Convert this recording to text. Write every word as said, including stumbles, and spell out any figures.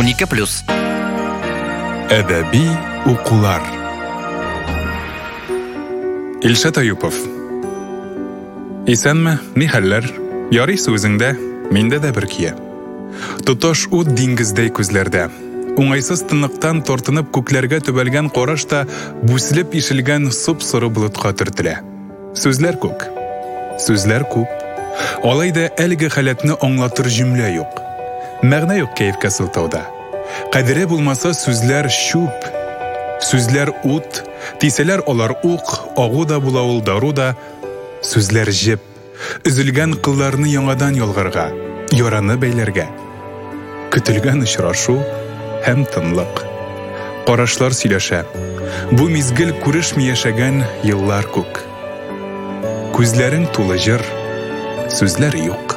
унике плюс. Әдәби укулар. Илшат Аюпов. Исәнме, ни хәлләр? Ярый сүзеңдә, миндә дә бер кия. Тоташ ут диңгездәй күзләрдә. Уңайсыз тынлыктан тартынып күкләргә төбәлгән карашта бүселеп ишелгән суп-соры болытка төртелә. Сүзләр күк. Сүзләр күп. Алайда әлеге халәтне аңлатыр җөмлә юк. Мәгънә юк кәефкә сылтауда. Кадере булмаса сүзләр шуп. Сүзләр ут, тиселәр алар ук, агу да була ул дару да. Сүзләр җеп, üzülгән кылларны яңадан ялгарга, яраны бәйләргә. Көтелгән очрашу һәм тынлык. Карашлар сөйләшә. Бу мизгел күрешми яшәгән еллар күк. Күзләрең тулы җыр, сүзләр юк.